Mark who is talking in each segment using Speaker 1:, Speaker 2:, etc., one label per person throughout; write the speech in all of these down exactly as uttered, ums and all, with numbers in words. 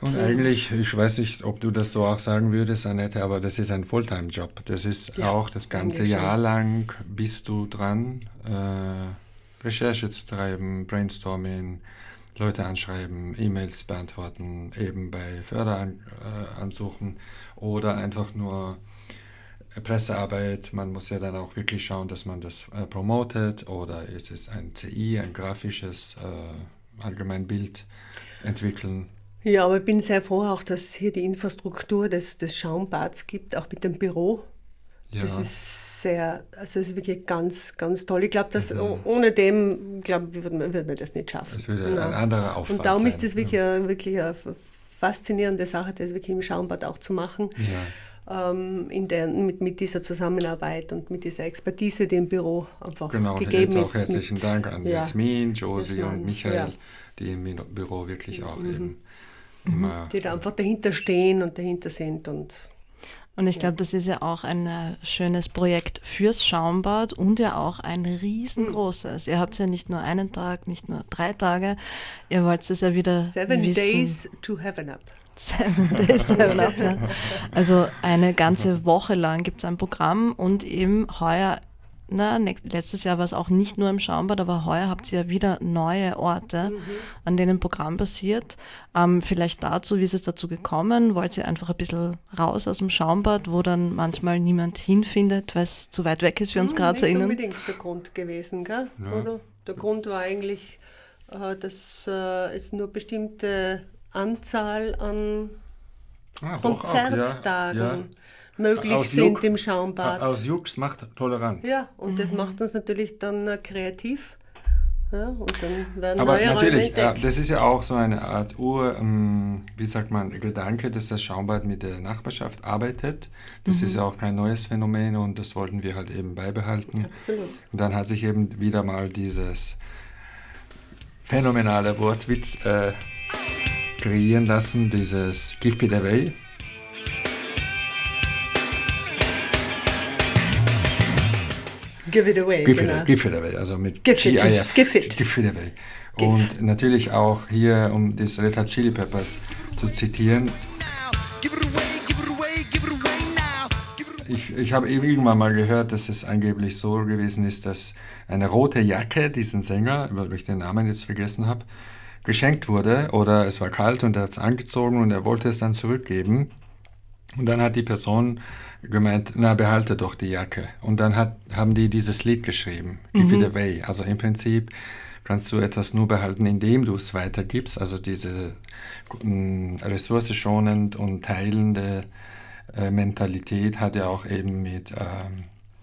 Speaker 1: Und eigentlich, ich weiß nicht, ob du das so auch sagen würdest, Annette, aber das ist ein Fulltime-Job. Das ist
Speaker 2: Ja,
Speaker 1: auch das ganze Jahr lang bist du dran, äh, Recherche zu treiben, Brainstorming, Leute anschreiben, E-Mails beantworten, eben bei Förderansuchen äh, oder einfach nur Pressearbeit. Man muss ja dann auch wirklich schauen, dass man das äh, promotet, oder ist es ein C I, ein grafisches äh, Allgemeinbild entwickeln.
Speaker 2: Ja, aber ich bin sehr froh auch, dass es hier die Infrastruktur des, des Schaumbads gibt, auch mit dem Büro.
Speaker 1: Ja.
Speaker 2: Das ist sehr, also es ist wirklich ganz, ganz toll. Ich glaube, dass
Speaker 1: Mhm.
Speaker 2: ohne dem, glaube ich, würde man, würde man das nicht schaffen.
Speaker 1: Es würde
Speaker 2: Nein.
Speaker 1: ein anderer Aufwand
Speaker 2: Und darum
Speaker 1: sein.
Speaker 2: ist es wirklich,
Speaker 1: ja.
Speaker 2: eine, wirklich eine faszinierende Sache, das wirklich im Schaumbad auch zu machen.
Speaker 1: Ja.
Speaker 2: Ähm, in der, mit, mit dieser Zusammenarbeit und mit dieser Expertise, die im Büro einfach
Speaker 1: Genau,
Speaker 2: gegeben
Speaker 1: jetzt auch
Speaker 2: ist.
Speaker 1: herzlichen
Speaker 2: mit,
Speaker 1: Dank an
Speaker 2: ja,
Speaker 1: Jasmin, Josie
Speaker 2: Jasmin,
Speaker 1: und Michael,
Speaker 2: ja.
Speaker 1: die im Büro wirklich auch
Speaker 2: Mhm.
Speaker 1: eben immer...
Speaker 2: Die da einfach dahinter stehen und dahinter sind. Und
Speaker 3: Und ich glaube, das ist ja auch ein äh, schönes Projekt fürs Schaumbad und ja auch ein riesengroßes. Ihr habt ja nicht nur einen Tag, nicht nur drei Tage, ihr wollt es ja wieder
Speaker 2: Seven
Speaker 3: wissen.
Speaker 2: Days to Heaven Up.
Speaker 3: Seven Days to Heaven Up, ja. Also eine ganze Woche lang gibt es ein Programm und eben heuer, na, ne, letztes Jahr war es auch nicht nur im Schaumbad, aber heuer habt ihr ja wieder neue Orte, mhm. an denen ein Programm passiert. Ähm, vielleicht dazu, wie ist es dazu gekommen? Wollt ihr einfach ein bisschen raus aus dem Schaumbad, wo dann manchmal niemand hinfindet, weil es zu weit weg ist für uns
Speaker 2: Hm,
Speaker 3: Grazerinnen?
Speaker 2: Nicht unbedingt der Grund gewesen, gell?
Speaker 1: Ja.
Speaker 2: Oder? Der Grund war eigentlich, äh, dass äh, es nur bestimmte Anzahl an
Speaker 1: Ah,
Speaker 2: Konzerttagen
Speaker 1: doch auch, ja, ja.
Speaker 2: möglich
Speaker 1: Aus
Speaker 2: sind
Speaker 1: Juck,
Speaker 2: im Schaumbad.
Speaker 1: Aus Jux macht tolerant.
Speaker 2: Ja, und
Speaker 3: Mhm.
Speaker 2: das macht uns natürlich dann äh, kreativ. Ja, und dann werden
Speaker 1: Aber
Speaker 2: neue
Speaker 1: natürlich,
Speaker 2: Räume
Speaker 1: ja,
Speaker 2: entdeckt.
Speaker 1: das ist ja auch so eine Art Ur, ähm, wie sagt man, Gedanke, dass das Schaumbad mit der Nachbarschaft arbeitet. Das
Speaker 3: Mhm.
Speaker 1: ist ja auch kein neues Phänomen und das wollten wir halt eben beibehalten.
Speaker 2: Absolut.
Speaker 1: Und dann hat sich eben wieder mal dieses phänomenale Wortwitz äh, kreieren lassen, dieses Give it away.
Speaker 2: Give it away,
Speaker 1: Give,
Speaker 2: genau.
Speaker 1: it, give it away, also mit
Speaker 2: Give
Speaker 1: G I F.
Speaker 2: it, give it.
Speaker 1: Give it away.
Speaker 2: Give.
Speaker 1: Und natürlich auch hier, um das Red Hot Chili Peppers zu zitieren, ich, ich habe irgendwann mal gehört, dass es angeblich so gewesen ist, dass eine rote Jacke diesen Sänger, weil ich den Namen jetzt vergessen habe, geschenkt wurde, oder es war kalt und er hat es angezogen und er wollte es dann zurückgeben. Und dann hat die Person gemeint, na, behalte doch die Jacke. Und dann hat, haben die dieses Lied geschrieben, Give
Speaker 3: Mhm.
Speaker 1: it away. Also im Prinzip kannst du etwas nur behalten, indem du es weitergibst. Also diese mh, ressourcenschonend und teilende äh, Mentalität hat ja auch eben mit ähm,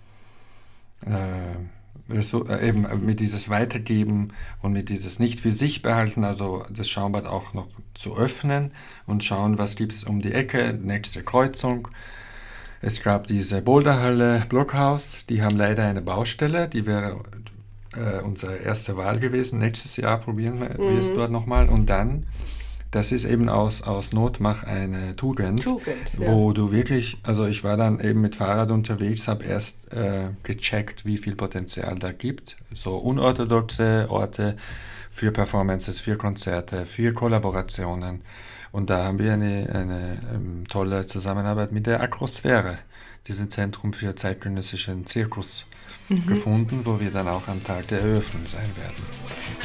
Speaker 1: äh, Ressour- äh, eben mit dieses Weitergeben und mit dieses nicht für sich behalten, also das Schaumbad auch noch zu öffnen und schauen, was gibt es um die Ecke, nächste Kreuzung. Es gab diese Boulderhalle Blockhaus, die haben leider eine Baustelle, die wäre äh, unsere erste Wahl gewesen. Nächstes Jahr probieren wir
Speaker 2: Mhm.
Speaker 1: es dort nochmal. Und dann, das ist eben aus, aus Notmach eine Tugend,
Speaker 2: Tugend, ja.
Speaker 1: wo du wirklich, also ich war dann eben mit Fahrrad unterwegs, habe erst äh, gecheckt, wie viel Potenzial da gibt. So unorthodoxe Orte für Performances, für Konzerte, für Kollaborationen. Und da haben wir eine, eine ähm, tolle Zusammenarbeit mit der Akrosphäre, diesem Zentrum für zeitgenössischen Zirkus,
Speaker 3: Mhm.
Speaker 1: gefunden, wo wir dann auch am Tag der Eröffnung sein werden.